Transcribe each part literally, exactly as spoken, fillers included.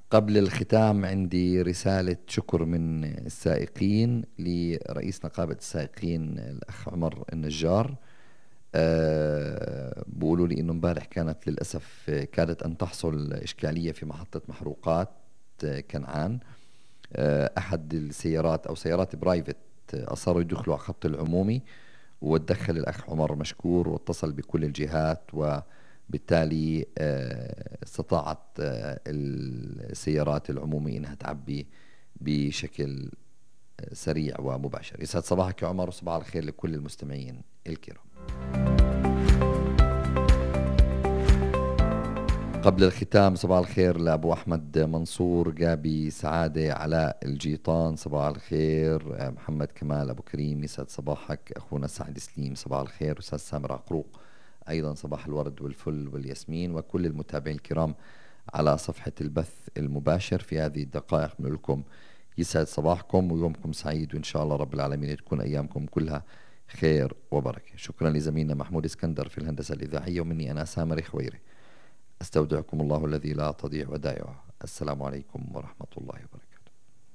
قبل الختام عندي رسالة شكر من السائقين لرئيس نقابة السائقين الأخ عمر النجار. أه بيقولوا لي إنه امبارح كانت للأسف كادت أن تحصل إشكالية في محطة محروقات كنعان. أه أحد السيارات أو سيارات برايفت أصروا يدخلوا على خط العمومي، وتدخل الأخ عمر مشكور واتصل بكل الجهات، وبالتالي أه استطاعت أه السيارات العمومي إنها تعبي بشكل سريع ومباشر. يسعد صباحك يا عمر، وصباح الخير لكل المستمعين الكرام. قبل الختام صباح الخير لأبو أحمد منصور، جابي سعادة، علاء الجيطان صباح الخير، محمد كمال أبو كريم يسعد صباحك، أخونا سعد سليم صباح الخير، أستاذ سامر عقروق أيضا صباح الورد والفل والياسمين، وكل المتابعين الكرام على صفحة البث المباشر في هذه الدقائق من لكم يسعد صباحكم ويومكم سعيد، وإن شاء الله رب العالمين تكون أيامكم كلها خير وبركة. شكرا لزميلنا محمود اسكندر في الهندسة الإذاعية، ومني أنا سامر خويري أستودعكم الله الذي لا تضيع ودائعه. السلام عليكم ورحمة الله وبركاته.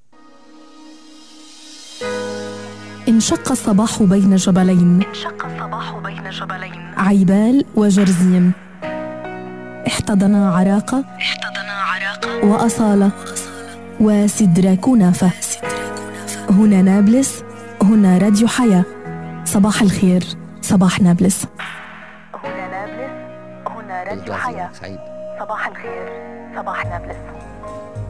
انشق الصباح بين جبلين انشق الصباح بين جبلين عيبال وجرزيم، احتضنا عراقة احتضنا عراقة وأصالة وسدرة كنافة. هنا نابلس، هنا راديو حياة. صباح الخير، صباح نابلس. هنا نابلس، هنا راديو حياة. صباح الخير، صباح نابلس.